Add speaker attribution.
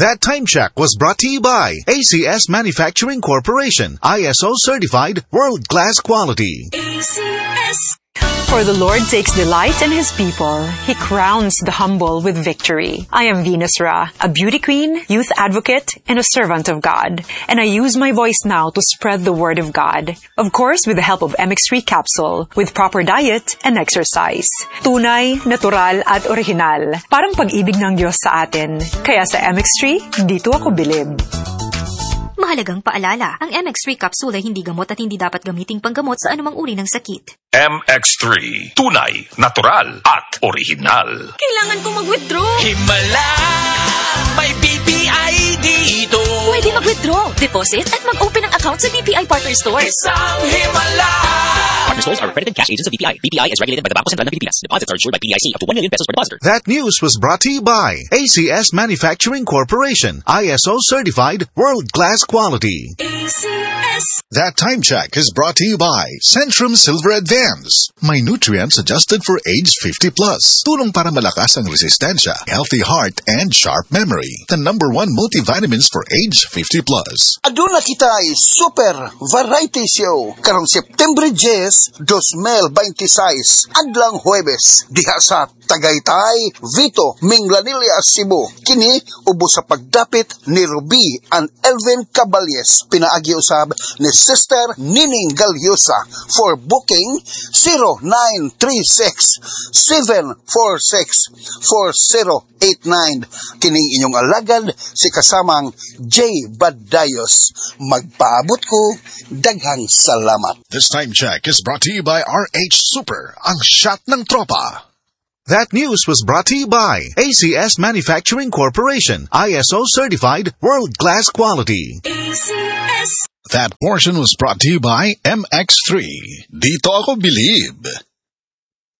Speaker 1: That time check was brought to you by ACS Manufacturing Corporation, ISO certified world-class quality.
Speaker 2: ACS.
Speaker 3: For the Lord takes delight in His people. He crowns the humble with victory. I am Venus Ra, a beauty queen, youth advocate, and a servant of God. And I use my voice now to spread the word of God. Of course, with the help of MX3 capsule, with proper diet and exercise. Tunay, natural, at original. Parang pag-ibig ng Diyos sa atin. Kaya sa MX3, dito ako bilib.
Speaker 4: Mahalagang paalala, ang MX3 capsule ay hindi gamot at hindi dapat gamiting panggamot sa anumang uri ng sakit.
Speaker 5: MX3, tunay, natural, at original.
Speaker 2: Kailangan ko mag-withdraw.
Speaker 6: Himala, may BPI dito.
Speaker 2: Pwede mag-withdraw, deposit, at mag-open ng account sa BPI Partner Stores.
Speaker 6: Isang himala.
Speaker 7: Partner stores are accredited cash agents of BPI. BPI is regulated by the Bangko Sentral ng Pilipinas. Deposits are insured by PIC up to 1 million pesos per depositor.
Speaker 1: That news was brought to you by ACS Manufacturing Corporation, ISO certified world-class quality.
Speaker 2: ACS.
Speaker 8: That time check is brought to you by Centrum Silver Advance. May nutrients adjusted for age 50 plus. Tulong para malakas ang resistensya, healthy heart, and sharp memory. The #1 multivitamins for age 50 plus.
Speaker 9: Aduna kita ay Super Variety Show karong September 10, 2026, adlang Huwebes, diha sa Tagaytay, Vito, Minglanilla, Cebu. Kini ubo sa pagdapit ni Ruby and Elvin Caballes. Pinaagi usab ni Sister Nining Galyosa. For booking 0936-746-4089. Kining inyong alagad si kasamang J. Badayos. Magpaabot ko, daghang salamat.
Speaker 8: This time check is brought to you by RH Super, ang shot ng tropa.
Speaker 1: That news was brought to you by ACS Manufacturing Corporation, ISO certified world-class quality.
Speaker 2: ACS.
Speaker 8: That portion was brought to you by MX3. Dito ako bilib.